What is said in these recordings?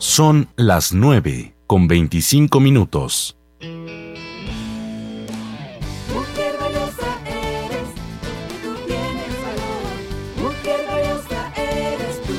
Son las 9:25. Mujer valiosa eres, tú tienes valor. Mujer valiosa eres tú.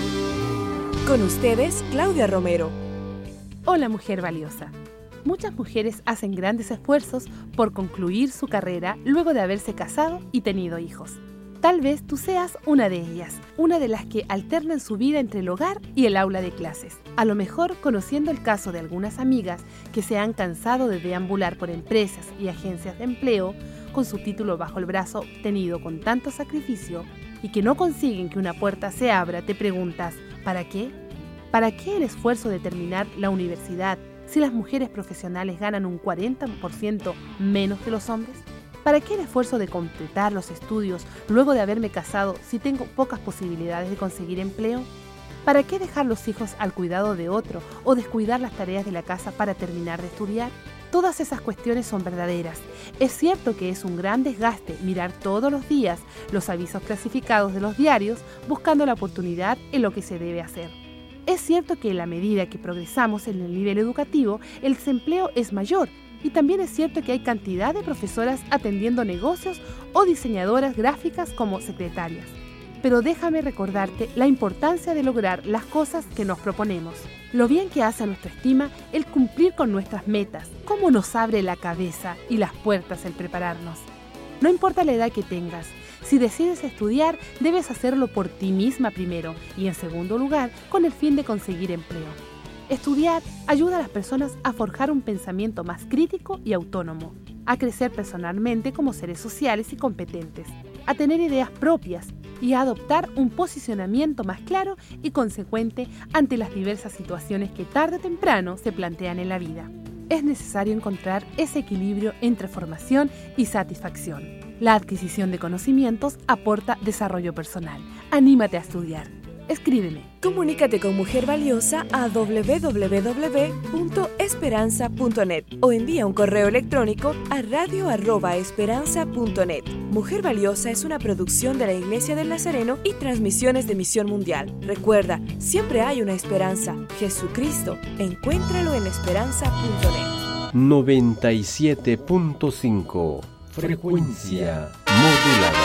Con ustedes, Claudia Romero. Hola, mujer valiosa. Muchas mujeres hacen grandes esfuerzos por concluir su carrera luego de haberse casado y tenido hijos. Tal vez tú seas una de ellas, una de las que alternan su vida entre el hogar y el aula de clases. A lo mejor conociendo el caso de algunas amigas que se han cansado de deambular por empresas y agencias de empleo con su título bajo el brazo obtenido con tanto sacrificio y que no consiguen que una puerta se abra, te preguntas, ¿para qué? ¿Para qué el esfuerzo de terminar la universidad si las mujeres profesionales ganan un 40% menos que los hombres? ¿Para qué el esfuerzo de completar los estudios luego de haberme casado si tengo pocas posibilidades de conseguir empleo? ¿Para qué dejar los hijos al cuidado de otro o descuidar las tareas de la casa para terminar de estudiar? Todas esas cuestiones son verdaderas. Es cierto que es un gran desgaste mirar todos los días los avisos clasificados de los diarios buscando la oportunidad en lo que se debe hacer. Es cierto que en la medida que progresamos en el nivel educativo, el desempleo es mayor. Y también es cierto que hay cantidad de profesoras atendiendo negocios o diseñadoras gráficas como secretarias. Pero déjame recordarte la importancia de lograr las cosas que nos proponemos. Lo bien que hace a nuestra estima el cumplir con nuestras metas, cómo nos abre la cabeza y las puertas el prepararnos. No importa la edad que tengas, si decides estudiar, debes hacerlo por ti misma primero y en segundo lugar, con el fin de conseguir empleo. Estudiar ayuda a las personas a forjar un pensamiento más crítico y autónomo, a crecer personalmente como seres sociales y competentes, a tener ideas propias y a adoptar un posicionamiento más claro y consecuente ante las diversas situaciones que tarde o temprano se plantean en la vida. Es necesario encontrar ese equilibrio entre formación y satisfacción. La adquisición de conocimientos aporta desarrollo personal. Anímate a estudiar. Escríbeme. Comunícate con Mujer Valiosa a www.esperanza.net o envía un correo electrónico a radio@esperanza.net. Mujer Valiosa es una producción de la Iglesia del Nazareno y Transmisiones de Misión Mundial. Recuerda, siempre hay una esperanza. Jesucristo, encuéntralo en esperanza.net. 97.5 Frecuencia modulada.